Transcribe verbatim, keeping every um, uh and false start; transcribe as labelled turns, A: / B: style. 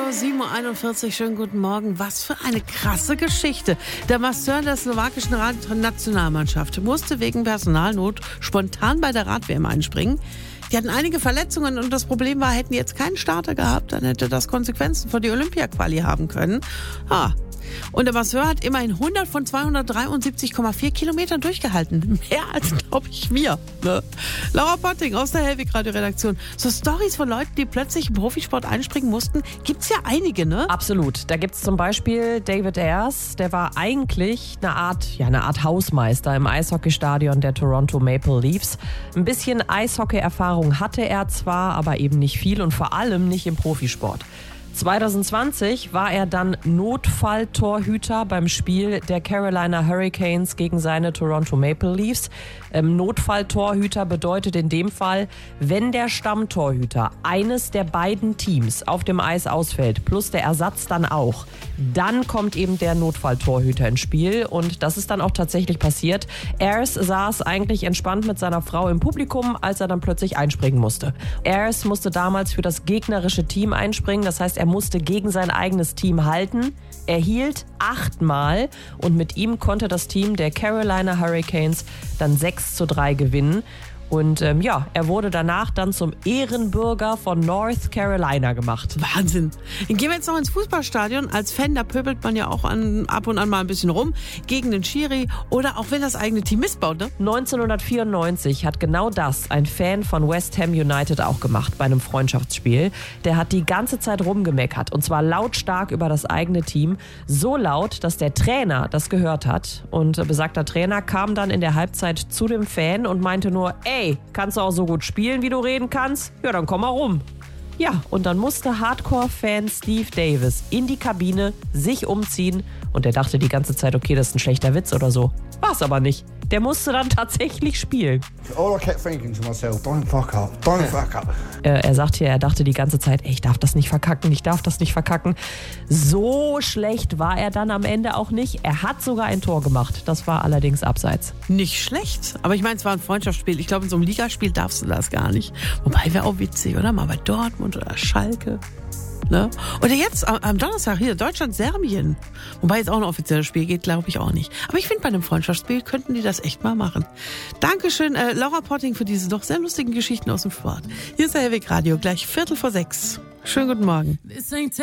A: sieben Uhr einundvierzig, schönen guten Morgen. Was für eine krasse Geschichte. Der Masseur der slowakischen Radnationalmannschaft musste wegen Personalnot spontan bei der Rad-W M einspringen. Die hatten einige Verletzungen und das Problem war, hätten die jetzt keinen Starter gehabt, dann hätte das Konsequenzen für die Olympia-Quali haben können. Ah. Und der Masseur hat immerhin hundert von zweihundertdreiundsiebzig Komma vier Kilometern durchgehalten. Mehr als, glaube ich, wir. Ne? Laura Potting aus der Hellwig-Radio-Redaktion. So Storys von Leuten, die plötzlich im Profisport einspringen mussten, gibt's ja einige, ne?
B: Absolut. Da gibt's zum Beispiel David Ayres. Der war eigentlich eine Art, ja, eine Art Hausmeister im Eishockeystadion der Toronto Maple Leafs. Ein bisschen Eishockey-Erfahrung hatte er zwar, aber eben nicht viel und vor allem nicht im Profisport. zwanzig zwanzig war er dann Notfalltorhüter beim Spiel der Carolina Hurricanes gegen seine Toronto Maple Leafs. Ähm, Notfalltorhüter bedeutet in dem Fall, wenn der Stammtorhüter eines der beiden Teams auf dem Eis ausfällt, plus der Ersatz dann auch, dann kommt eben der Notfalltorhüter ins Spiel und das ist dann auch tatsächlich passiert. Ayres saß eigentlich entspannt mit seiner Frau im Publikum, als er dann plötzlich einspringen musste. Ayres musste damals für das gegnerische Team einspringen, das heißt, er musste gegen sein eigenes Team halten. Er hielt achtmal und mit ihm konnte das Team der Carolina Hurricanes dann sechs zu drei gewinnen. Und ähm, ja, er wurde danach dann zum Ehrenbürger von North Carolina gemacht.
A: Wahnsinn. Dann gehen wir jetzt noch ins Fußballstadion. Als Fan, da pöbelt man ja auch an, ab und an mal ein bisschen rum gegen den Schiri oder auch wenn das eigene Team missbaut, ne?
B: neunzehnhundertvierundneunzig hat genau das ein Fan von West Ham United auch gemacht bei einem Freundschaftsspiel. Der hat die ganze Zeit rumgemeckert und zwar lautstark über das eigene Team. So laut, dass der Trainer das gehört hat. Und besagter Trainer kam dann in der Halbzeit zu dem Fan und meinte nur, ey, Ey, kannst du auch so gut spielen, wie du reden kannst? Ja, dann komm mal rum. Ja, und dann musste Hardcore-Fan Steve Davis in die Kabine, sich umziehen und er dachte die ganze Zeit, okay, das ist ein schlechter Witz oder so. War's aber nicht. Der musste dann tatsächlich spielen.
C: All I kept thinking to myself, don't fuck up, don't fuck up.
B: Äh, er sagt hier, er dachte die ganze Zeit, ey, ich darf das nicht verkacken, ich darf das nicht verkacken. So schlecht war er dann am Ende auch nicht. Er hat sogar ein Tor gemacht. Das war allerdings abseits.
A: Nicht schlecht. Aber ich meine, es war ein Freundschaftsspiel. Ich glaube, in so einem Ligaspiel darfst du das gar nicht. Wobei, wäre auch witzig, oder? Mal bei Dortmund oder Schalke. Ne? Oder jetzt am Donnerstag hier, Deutschland-Serbien. Wobei jetzt auch ein offizielles Spiel geht, glaube ich auch nicht. Aber ich finde, bei einem Freundschaftsspiel könnten die das echt mal machen. Dankeschön, äh, Laura Potting, für diese doch sehr lustigen Geschichten aus dem Sport. Hier ist der Hellwig Radio, gleich Viertel vor sechs. Schönen guten Morgen.